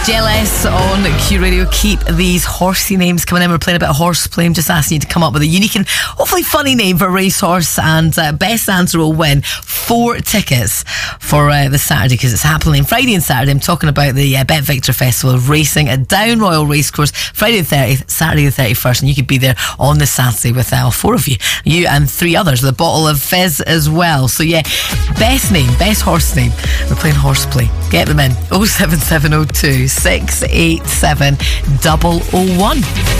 JLS on Q Radio. Keep these horsey names coming in. We're playing a bit of horseplay. I'm just asking you to come up with a unique and hopefully funny name for a racehorse, and best answer will win 4 tickets for the Saturday, because it's happening Friday and Saturday. I'm talking about the Bet Victor Festival of Racing at Down Royal Racecourse, Friday the 30th, Saturday the 31st, and you could be there on the Saturday with 4 of you and 3 others with a bottle of fizz as well. So yeah, best name, best horse name. We're playing horseplay. Get them in 07702 687 001.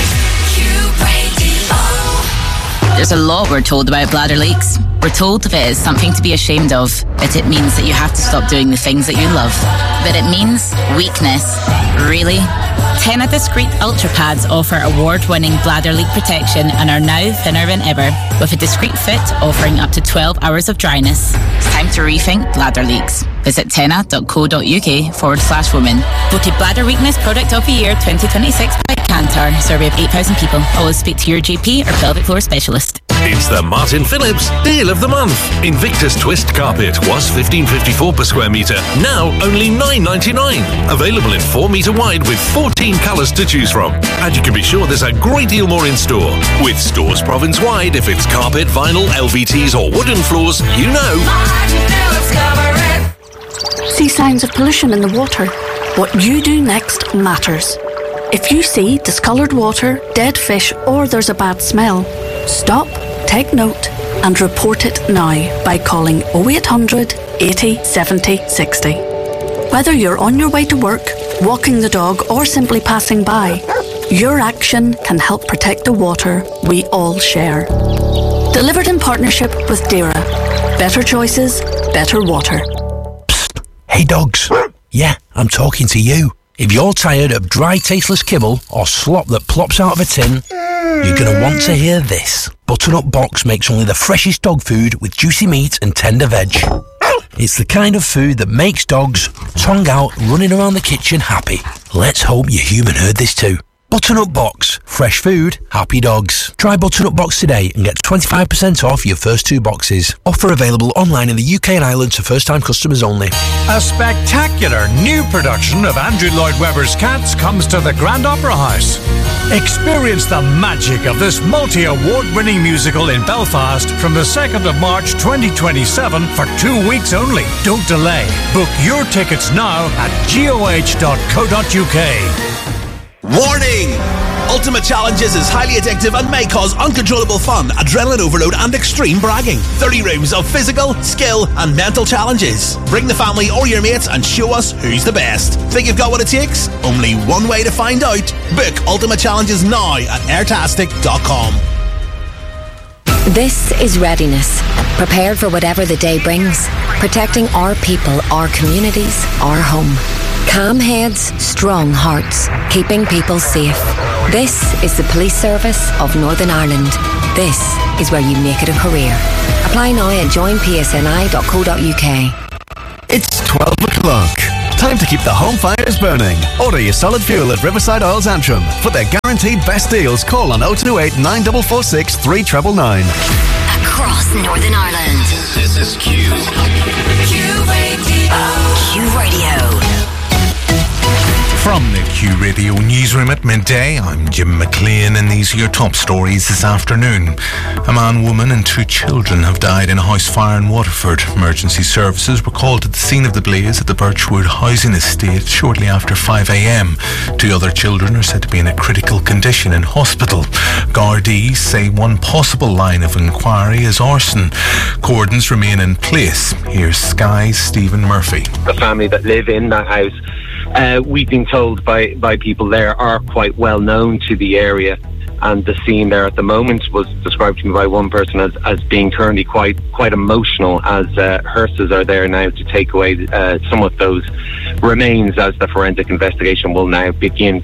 There's a lot we're told about bladder leaks. We're told if it is something to be ashamed of, that it means that you have to stop doing the things that you love. But it means weakness. Really? Tena Discreet Ultra Pads offer award-winning bladder leak protection and are now thinner than ever, with a discreet fit offering up to 12 hours of dryness. It's time to rethink bladder leaks. Visit tena.co.uk/women. Voted Bladder Weakness Product of the Year 2026 by Kantar. Survey of 8,000 people. Always speak to your GP or pelvic floor specialist. It's the Martin Phillips Deal of the Month. Invictus Twist Carpet was $15.54 per square metre, now only $9.99. Available in 4 metre wide with 14 colours to choose from. And you can be sure there's a great deal more in store. With stores province-wide, if it's carpet, vinyl, LVTs or wooden floors, you know. Martin Phillips cover it. See signs of pollution in the water? What you do next matters. If you see discoloured water, dead fish, or there's a bad smell, stop, take note and report it now by calling 0800 80 70 60. Whether you're on your way to work, walking the dog or simply passing by, your action can help protect the water we all share. Delivered in partnership with DERA. Better choices, better water. Psst. Hey dogs. Yeah, I'm talking to you. If you're tired of dry, tasteless kibble or slop that plops out of a tin, you're going to want to hear this. Butternut Box makes only the freshest dog food with juicy meat and tender veg. It's the kind of food that makes dogs, tongue out, running around the kitchen happy. Let's hope your human heard this too. Butternut Box. Fresh food, happy dogs. Try Butternut Box today and get 25% off your first 2 boxes. Offer available online in the UK and Ireland to first-time customers only. A spectacular new production of Andrew Lloyd Webber's Cats comes to the Grand Opera House. Experience the magic of this multi-award-winning musical in Belfast from the 2nd of March 2027 for 2 weeks only. Don't delay. Book your tickets now at goh.co.uk. Warning! Ultimate Challenges is highly addictive and may cause uncontrollable fun, adrenaline overload and extreme bragging. 30 rooms of physical, skill and mental challenges. Bring the family or your mates and show us who's the best. Think you've got what it takes? Only one way to find out. Book Ultimate Challenges now at airtastic.com. This is Readiness. Prepared for whatever the day brings. Protecting our people, our communities, our home. Calm heads, strong hearts, keeping people safe. This is the Police Service of Northern Ireland. This is where you make it a career. Apply now at joinpsni.co.uk. It's 12 o'clock. Time to keep the home fires burning. Order your solid fuel at Riverside Oils Antrim. For their guaranteed best deals, call on 028 9446 3999. Across Northern Ireland. This is Q. Q Radio. Q Radio. From the Q Radio newsroom at midday, I'm Jim McLean and these are your top stories this afternoon. A man, woman and 2 children have died in a house fire in Waterford. Emergency services were called to the scene of the blaze at the Birchwood housing estate shortly after 5 a.m. 2 other children are said to be in a critical condition in hospital. Gardaí say one possible line of inquiry is arson. Cordons remain in place. Here's Sky's Stephen Murphy. The family that live in that house, we've been told by people there, are quite well known to the area, and the scene there at the moment was described to me by one person as being currently quite emotional, as hearses are there now to take away some of those remains as the forensic investigation will now begin.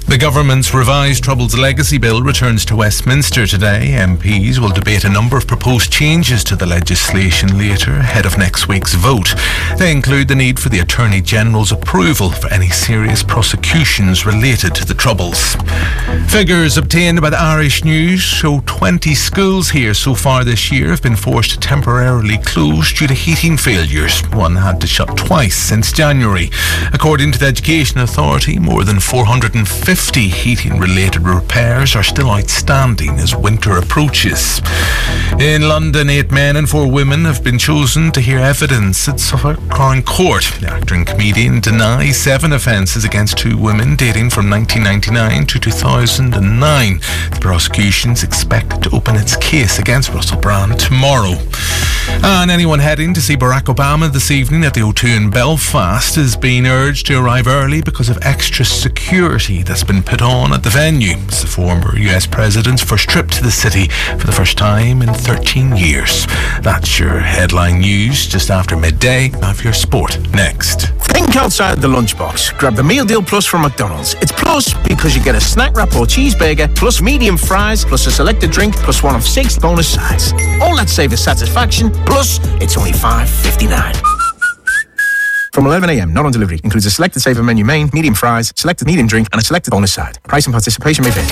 The government's revised Troubles Legacy Bill returns to Westminster today. MPs will debate a number of proposed changes to the legislation later, ahead of next week's vote. They include the need for the Attorney General's approval for any serious prosecutions related to the Troubles. Figures obtained by the Irish News show 20 schools here so far this year have been forced to temporarily close due to heating failures. One had to shut twice since January. According to the Education Authority, more than 450 heating-related repairs are still outstanding as winter approaches. In London, 8 men and 4 women have been chosen to hear evidence at Suffolk Crown Court. The actor and comedian denies 7 offences against 2 women dating from 1999 to 2009. The prosecution's expected to open its case against Russell Brand tomorrow. And anyone heading to see Barack Obama this evening at the O2 in Belfast is being urged to arrive early because of extra security that's been put on at the venue. It's the former US president's first trip to the city for the first time in 13 years. That's your headline news just after midday. Have your sport next. Think outside the lunchbox. Grab the Meal Deal Plus from McDonald's. It's plus because you get a snack wrap or cheeseburger, plus medium fries, plus a selected drink, plus one of 6 bonus sides. All that savers satisfaction, plus it's only $5.59. From 11 a.m, not on delivery. Includes a selected saver menu main, medium fries, selected medium drink, and a selected bonus side. Price and participation may vary.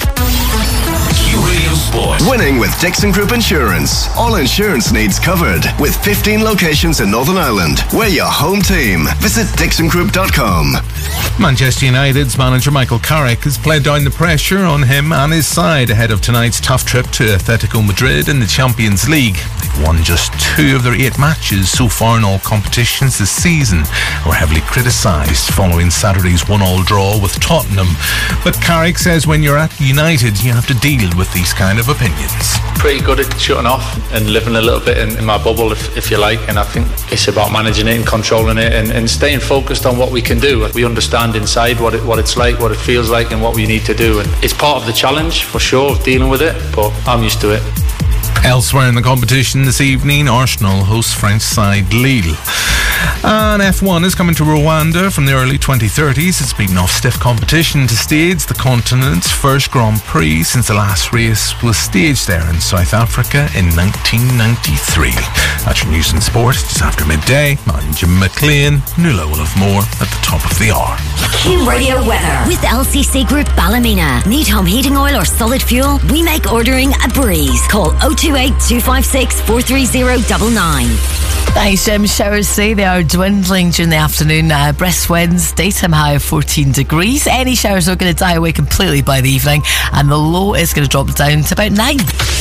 Radio Sport. Winning with Dixon Group Insurance. All insurance needs covered. With 15 locations in Northern Ireland. We're your home team. Visit dixongroup.com. Manchester United's manager Michael Carrick has played down the pressure on him and his side ahead of tonight's tough trip to Atletico Madrid in the Champions League. They've won just 2 of their 8 matches so far in all competitions this season, and were heavily criticised following Saturday's 1-1 draw with Tottenham. But Carrick says when you're at United, you have to deal with these kind of opinions. Pretty good at shutting off and living a little bit in my bubble, if you like, and I think it's about managing it and controlling it and staying focused on what we can do. We understand inside what it's like, what it feels like, and what we need to do, and it's part of the challenge for sure of dealing with it, but I'm used to it. Elsewhere in the competition this evening, Arsenal hosts French side Lille. And F1 is coming to Rwanda from the early 2030s. It's beaten off stiff competition to stage the continent's first Grand Prix since the last race was staged there in South Africa in 1993. That's your news and sport just after midday. I'm Jim McLean. Nuala will have more at the top of the hour. Q Radio weather with LCC Group Ballymena. Need home heating oil or solid fuel? We make ordering a breeze. Call 028 256 43099. Thanks, Jim. Showers today, they are dwindling during the afternoon. Brisk winds, daytime high of 14 degrees. Any showers are going to die away completely by the evening, and the low is going to drop down to about 9.